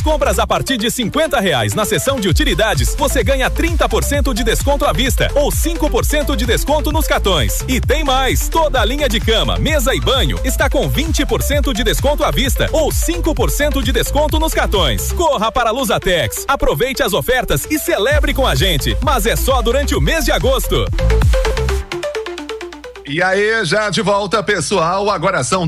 compras a partir de R$50 na seção de utilidades, você ganha 30% de desconto à vista ou 5% de desconto nos cartões. E tem mais, toda a linha de cama, mesa e banho está com 20% de desconto à vista ou 5% de desconto nos cartões. Corra para a Luzatex, aproveite as ofertas e celebre com a gente, mas é só durante o mês de agosto. E aí, já de volta, pessoal, agora são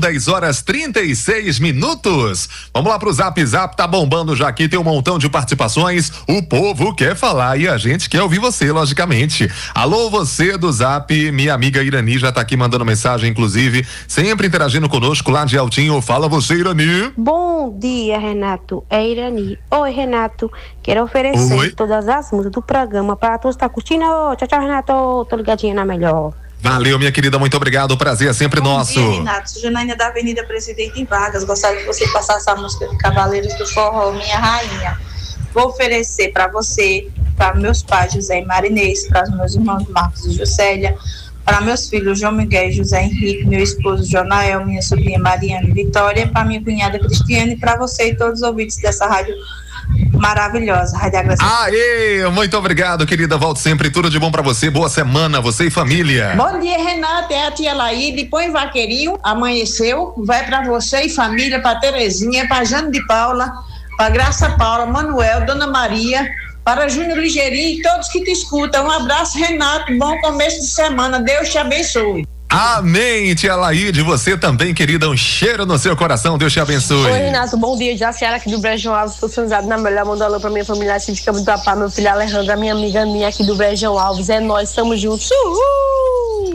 10h36. Vamos lá pro Zap Zap, tá bombando já aqui, tem um montão de participações, o povo quer falar e a gente quer ouvir você, logicamente. Alô, você do Zap, minha amiga Irani já tá aqui mandando mensagem, inclusive, sempre interagindo conosco lá de Altinho. Fala você, Irani. Bom dia, Renato, é Irani. Oi, Renato, quero oferecer todas as músicas do programa para todos que tá curtindo. Tchau, tchau, Renato, tô ligadinha na melhor. Valeu, minha querida, muito obrigado, o prazer é sempre nosso. Bom dia, Renato, sou Janaína da Avenida Presidente Vargas, gostaria que você passasse essa música de Cavaleiros do Forró, Minha Rainha. Vou oferecer para você, para meus pais José e Marinês, para os meus irmãos Marcos e Juscelia, para meus filhos João Miguel e José Henrique, meu esposo Jonael, minha sobrinha Mariana e Vitória, para minha cunhada Cristiane, para você e todos os ouvintes dessa rádio maravilhosa, Rádio Agraciada. Aê, muito obrigado, querida, volte sempre, tudo de bom pra você, boa semana, você e família. Bom dia, Renata, é a tia Laíde, põe vaqueirinho, amanheceu, vai pra você e família, pra Terezinha, pra Jane de Paula, pra Graça Paula, Manuel, Dona Maria, para Júnior Ligeirinho e todos que te escutam. Um abraço, Renato, bom começo de semana, Deus te abençoe. Amém, tia Laíde, você também, querida, um cheiro no seu coração, Deus te abençoe. Oi, Renato, bom dia, Jaciara aqui do Brejão Alves, personalizado na melhor, manda alô pra minha família, assim, de Campo do Apá, meu filho Alejandro, a minha amiga Aninha aqui do Brejão Alves, é nós, estamos juntos, uhul!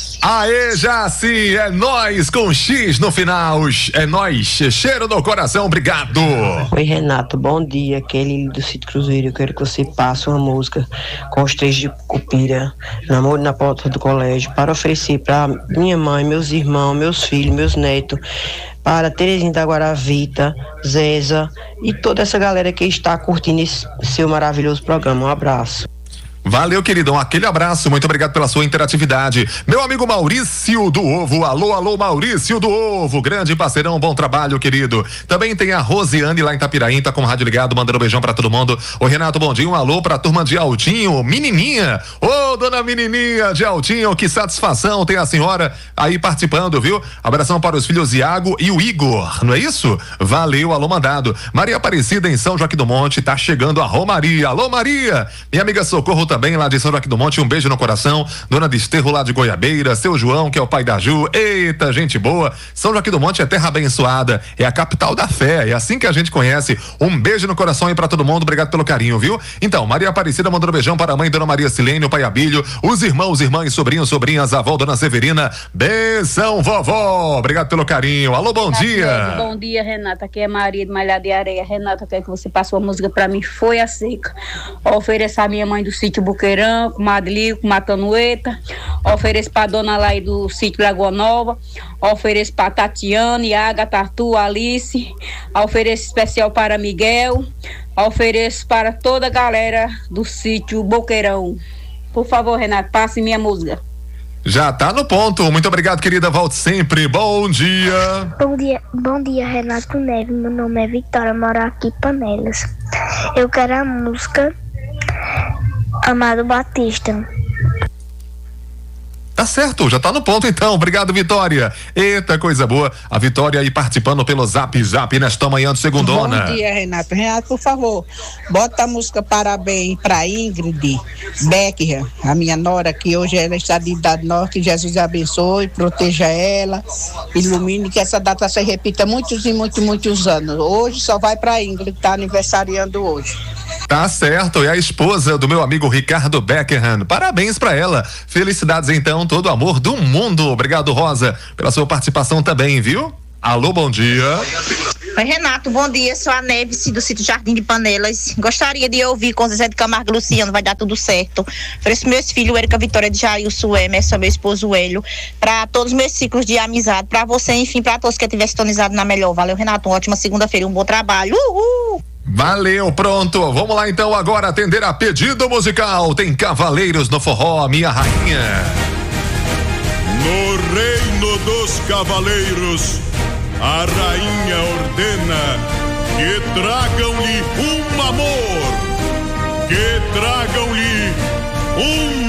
Aê, Jaci, é nós com X no final, é nós, cheiro no coração, obrigado. Oi, Renato, bom dia, aquele do Sítio Cruzeiro, eu quero que você passe uma música com os três de Cupira, Namoro na Porta do Colégio, para oferecer para minha mãe, meus irmãos, meus filhos, meus netos, para Terezinha da Guaravita, Zeza e toda essa galera que está curtindo esse seu maravilhoso programa. Um abraço. Valeu, queridão, aquele abraço, muito obrigado pela sua interatividade. Meu amigo Maurício do Ovo, alô, Maurício do Ovo, grande parceirão, bom trabalho, querido. Também tem a Rosiane lá em Itapiraí, tá com o rádio ligado, mandando um beijão pra todo mundo. Ô, Renato, bom dia, um alô pra turma de Altinho, menininha, ô, dona menininha de Altinho, que satisfação ter a senhora aí participando, viu? Abração para os filhos Iago e o Igor, não é isso? Valeu, alô, mandado. Maria Aparecida em São Joaquim do Monte, tá chegando a Romaria, alô, Maria, minha amiga Socorro também lá de São Joaquim do Monte, um beijo no coração. Dona Desterro lá de Goiabeira, seu João, que é o pai da Ju, eita, gente boa. São Joaquim do Monte é terra abençoada, é a capital da fé, é assim que a gente conhece. Um beijo no coração aí pra todo mundo, obrigado pelo carinho, viu? Então, Maria Aparecida mandando um beijão para a mãe, Dona Maria Silene, o pai Abílio, os irmãos, irmãs, sobrinhos, sobrinhas, a avó, Dona Severina, benção, vovó, obrigado pelo carinho. Alô, bom dia. Bom dia, Renata, aqui é Maria de Malhada de Areia. Renata, quero que você passe uma música pra mim, Foi a Seca. Ofereça a minha mãe do sítio Buqueirão, com Madlio, com Matanueta, ofereço para Dona Laí do sítio Lagoa Nova, ofereço para Tatiana, Agatha, Arthur, Alice, ofereço especial para Miguel, ofereço para toda a galera do sítio Boqueirão. Por favor, Renato, passe minha música. Já tá no ponto, muito obrigado, querida, volte sempre, bom dia. Bom dia, Renato Neves, meu nome é Vitória, moro aqui em Panelas. Eu quero a música Amado Batista. Tá certo, já tá no ponto então, obrigado, Vitória. Eita, coisa boa, a Vitória aí participando pelo Zap Zap nesta manhã de segundona. Bom dia, Renato. Renato, por favor, bota a música Parabéns pra Ingrid Becker, a minha nora, que hoje ela está de idade norte, Jesus abençoe, proteja ela, ilumine, que essa data se repita muitos e muitos anos. Hoje só vai pra Ingrid, que tá aniversariando hoje. Tá certo, é a esposa do meu amigo Ricardo Beckerhan. Parabéns pra ela. Felicidades então, todo o amor do mundo. Obrigado, Rosa, pela sua participação também, viu? Alô, bom dia. Oi, Renato, bom dia, sou a Neves do sítio Jardim de Panelas. Gostaria de ouvir com Zezé de Camargo e Luciano, vai dar tudo certo. Ofereço meus filhos, Érica Vitória de Jailson, Emerson, meu esposo Hélio, para todos os meus ciclos de amizade, para você, enfim, para todos que estiver sintonizado na melhor. Valeu, Renato, uma ótima segunda-feira, um bom trabalho. Uhul! Valeu, pronto. Vamos lá então agora atender a pedido musical. Tem Cavaleiros no Forró, Minha Rainha. No reino dos cavaleiros, a rainha ordena que tragam-lhe um amor, que tragam-lhe um